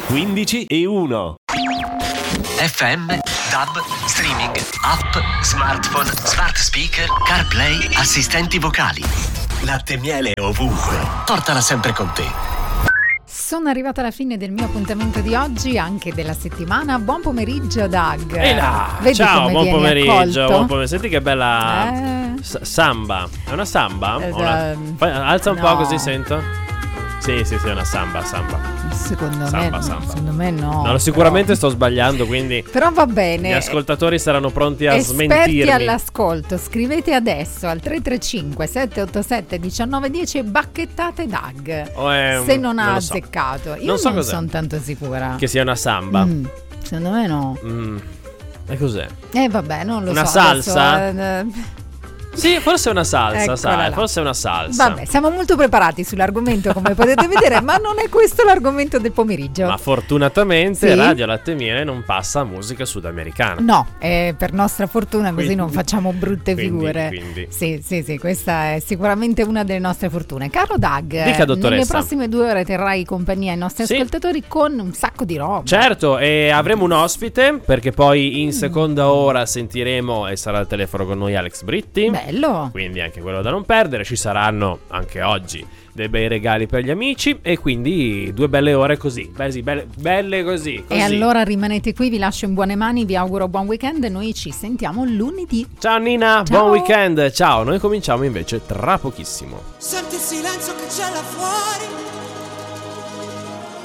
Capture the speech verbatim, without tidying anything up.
quindici e uno. F M, D A B, streaming, app, smartphone, smart speaker, CarPlay, assistenti vocali. Latte e miele ovunque. Portala sempre con te. Sono arrivata alla fine del mio appuntamento di oggi, anche della settimana. Buon pomeriggio, Doug. E là, Vedi ciao, come buon vieni pomeriggio, accolto? buon pomeriggio. Senti che bella Eh. s- samba. È una samba? Eh, O una- da- Fai- Alza un no. po' così sento. Sì, sì, sì, è una samba, samba. Secondo Samba, me no, samba. secondo me no. No, sicuramente sto sbagliando, quindi Però va bene. gli ascoltatori saranno pronti a Esperti smentirmi. all'ascolto, scrivete adesso al tre tre cinque sette otto sette uno nove uno zero e bacchettate Doug. O è un- se non ha non lo so. azzeccato. Io Non non, so cos'è. sono tanto sicura. Che sia una samba. Mm, secondo me no. Mm. E cos'è? Eh vabbè, non lo Una so. salsa? adesso, eh, Sì, forse è una salsa, Eccola sai, là. forse è una salsa. Vabbè, siamo molto preparati sull'argomento, come potete vedere, ma non è questo l'argomento del pomeriggio. Ma fortunatamente Sì? Radio Latte e Miele non passa musica sudamericana. No, eh, per nostra fortuna così Quindi- non facciamo brutte quindi- figure. quindi. Sì, sì, sì, questa è sicuramente una delle nostre fortune. Caro Doug, Dica, dottoressa. nelle prossime due ore terrai compagnia ai nostri Sì. ascoltatori con un sacco di roba. Certo, e avremo un ospite perché poi in seconda ora sentiremo e sarà al telefono con noi Alex Britti. Bello. Quindi anche quello da non perdere. Ci saranno anche oggi dei bei regali per gli amici e quindi due belle ore così. Beh, sì, belle, belle così, così. E allora rimanete qui, vi lascio in buone mani, vi auguro buon weekend e noi ci sentiamo lunedì. Ciao Nina, Ciao. buon weekend. Ciao, noi cominciamo invece tra pochissimo. Senti il silenzio che c'è là fuori.